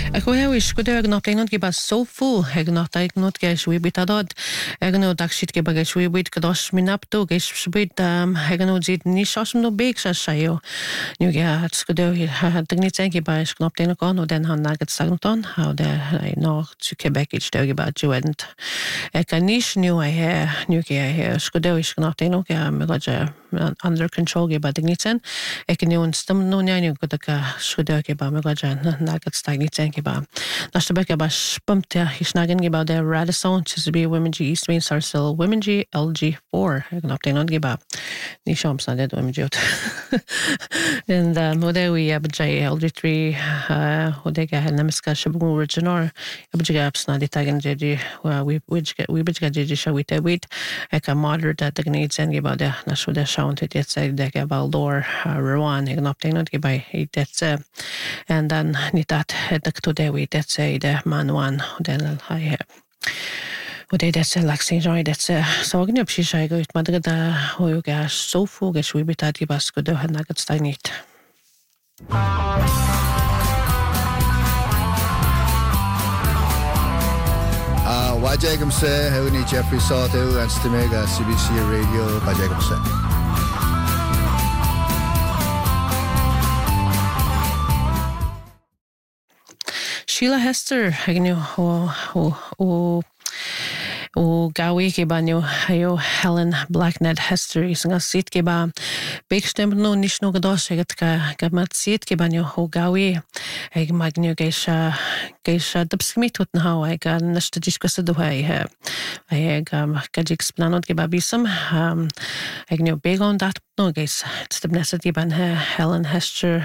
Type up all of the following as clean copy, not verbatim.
Ako is go ag not ein giba sofu ag not ag not ge shwibit adod ag no dag shit ge bag shwibit kadosh minapto ge shwibit ag no jid ni shosm no big sa shayo nu ge hat skodo dagni tsank giba is knop den kon og den han naget sagton how der no to Quebec ich der giba juent ag nish nu I hear nu ge I skodo is knop den og me under control ge ba dagni tsan ag nu stem no nyanu go ka skodo ge ba me naget stagni tsank giba Nasta beka ba spumte hisnagen giba der Radisson to be women G East Main Sarsil women G LG4 ag knop den on giba ni shams na dead women G and mode we abjay LG3 odega helnemiska shabu original abjay apps na ditagen jeji we bidga jeji shawite wit eka moderate that the needs and giba der na shuda shaunt it say deka Valdor Rowan ag knop den on giba that's and then nitat today we that's the man one den I och det är laxing joy det såg ni precis jag ut med det där och jag så fokus vi betat i basko då han något stagnit wajagam se hewni Jeffrey Sawto and Stimega CBC radio wajagam se Sheila Hester agnew o gawi ke ba new hayo Helen Blackned Hester isnga sit ke ba big stem no nishno gados egat ka mat sit ke ba new o gawi eg magnew geisha dubskmit utn how I got nashta discuss do I eg kajik splanot ke ba bisam eg new big on that no geis stebneset ke ban Helen Hester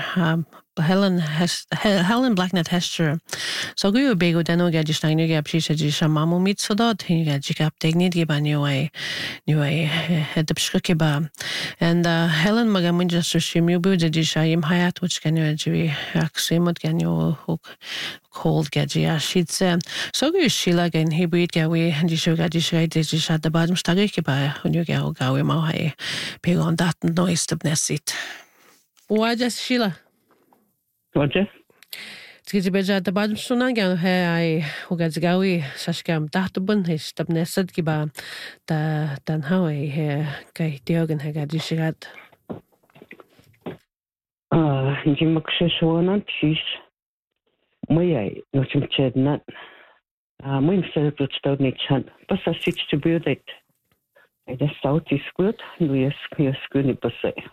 Helen Blackned Hester so go bego deno ga jishna nu ga pshisha jisha mamu mit so dot hin ga jikap tegnit ge ba new I het bschrike ba and Helen magamun just shimu bu jisha im hayat which can you jiwi aksimot can you cold gaji sheets so go Sheila again hybrid ga we jisha ga jisha the bottom stagge ke ba nu ga we ma hai bego on that no istebnesit why just Sheila Roger. Tige beja da bad sunan gan he ai hoga zgawi sashkam tahtbun is tabnesad ki ba da dan hawi he kai diogen he ga dishigat inji makshe shonan tis mai no chimchednat mai mselput stodni chan pasa sit to build it I just thought it's good. We are skuni pasa